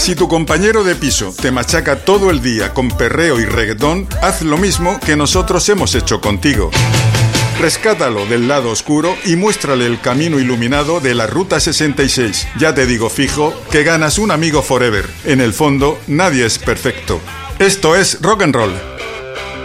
Si tu compañero de piso te machaca todo el día con perreo y reggaetón, haz lo mismo que nosotros hemos hecho contigo. Rescátalo del lado oscuro y muéstrale el camino iluminado de la Ruta 66. Ya te digo fijo que ganas un amigo forever. En el fondo, nadie es perfecto. Esto es Rock and Roll.